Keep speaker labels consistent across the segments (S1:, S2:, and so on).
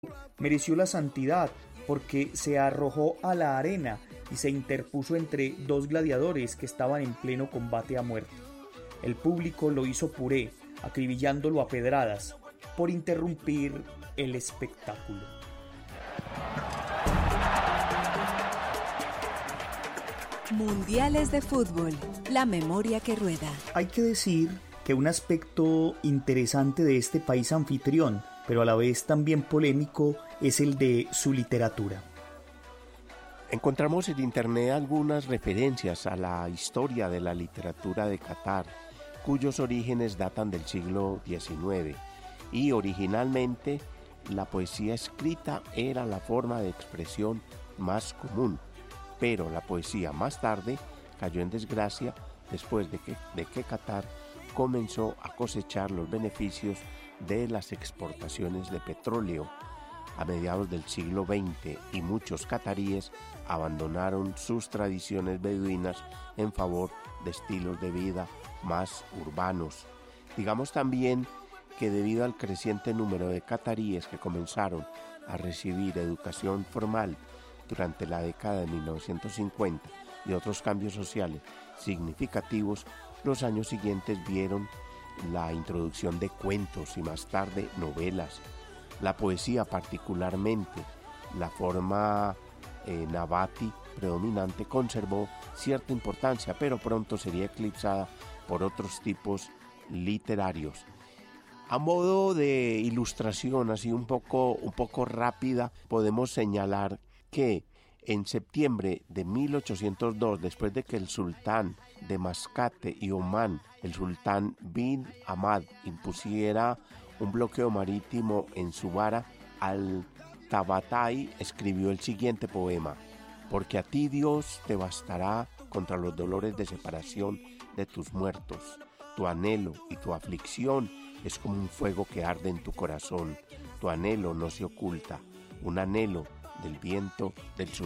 S1: mereció la santidad porque se arrojó a la arena y se interpuso entre dos gladiadores que estaban en pleno combate a muerte. El público lo hizo puré, acribillándolo a pedradas, por interrumpir el espectáculo.
S2: Mundiales de fútbol, la memoria que rueda.
S1: Hay que decir que un aspecto interesante de este país anfitrión, pero a la vez también polémico, es el de su literatura.
S3: Encontramos en internet algunas referencias a la historia de la literatura de Qatar, cuyos orígenes datan del siglo XIX, y originalmente la poesía escrita era la forma de expresión más común, pero la poesía más tarde cayó en desgracia después de que Qatar comenzó a cosechar los beneficios de las exportaciones de petróleo a mediados del siglo XX, y muchos cataríes abandonaron sus tradiciones beduinas en favor de estilos de vida más urbanos. Digamos también que debido al creciente número de cataríes que comenzaron a recibir educación formal durante la década de 1950 y otros cambios sociales significativos, los años siguientes vieron la introducción de cuentos y más tarde novelas. La poesía, particularmente la forma nabati predominante, conservó cierta importancia, pero pronto sería eclipsada por otros tipos literarios. A modo de ilustración, así un poco rápida, podemos señalar que en septiembre de 1802, después de que el sultán de Mascate y Omán, el sultán bin Ahmad, impusiera un bloqueo marítimo en su vara, Al-Tabata'i escribió el siguiente poema: porque a ti, Dios, te bastará contra los dolores de separación de tus muertos. Tu anhelo y tu aflicción es como un fuego que arde en tu corazón. Tu anhelo no se oculta, un anhelo del viento del sur.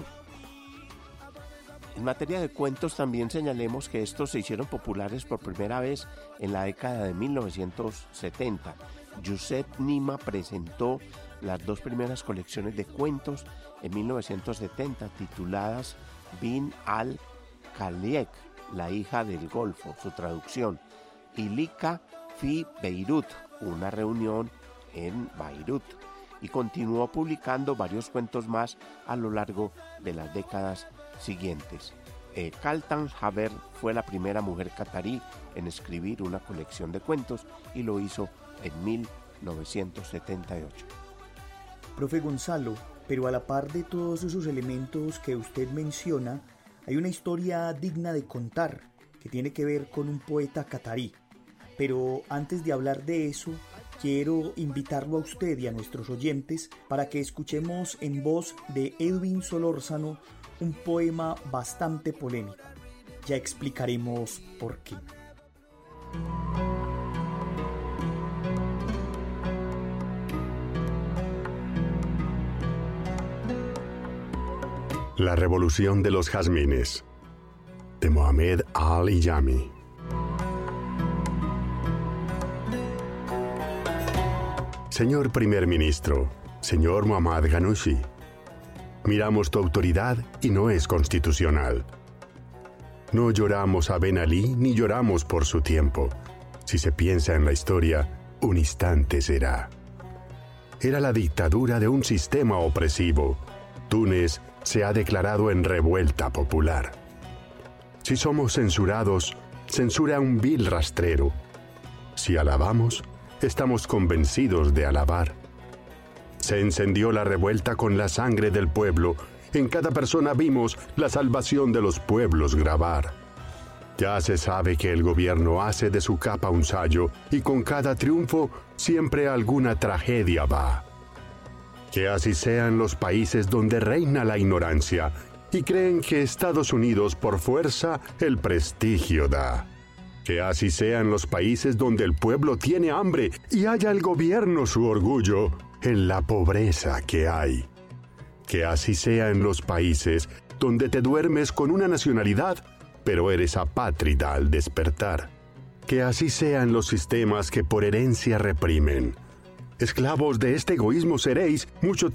S3: En materia de cuentos también señalemos que estos se hicieron populares por primera vez en la década de 1970. Josep Nima presentó las dos primeras colecciones de cuentos en 1970 tituladas Bin al-Khaliek, la hija del Golfo, su traducción, y Lika fi Beirut, una reunión en Beirut, y continuó publicando varios cuentos más a lo largo de las décadas siguientes. Kaltan Haber fue la primera mujer catarí en escribir una colección de cuentos y lo hizo en 1978.
S1: Profe Gonzalo, pero a la par de todos esos elementos que usted menciona, hay una historia digna de contar que tiene que ver con un poeta catarí. Pero antes de hablar de eso, quiero invitarlo a usted y a nuestros oyentes para que escuchemos en voz de Edwin Solórzano un poema bastante polémico. Ya explicaremos por qué.
S4: La revolución de los jazmines, de Mohamed al-Iyami. Señor primer ministro, señor Muhammad Ghannouchi, miramos tu autoridad y no es constitucional. No lloramos a Ben Ali ni lloramos por su tiempo. Si se piensa en la historia, un instante será. Era la dictadura de un sistema opresivo. Túnez se ha declarado en revuelta popular. Si somos censurados, censura un vil rastrero. Si alabamos, estamos convencidos de alabar. Se encendió la revuelta con la sangre del pueblo. En cada persona vimos la salvación de los pueblos grabar. Ya se sabe que el gobierno hace de su capa un sayo y con cada triunfo siempre alguna tragedia va. Que así sean los países donde reina la ignorancia y creen que Estados Unidos por fuerza el prestigio da. Que así sean los países donde el pueblo tiene hambre y haya el gobierno su orgullo en la pobreza que hay. Que así sea en los países donde te duermes con una nacionalidad, pero eres apátrida al despertar. Que así sea en los sistemas que por herencia reprimen. Esclavos de este egoísmo seréis mucho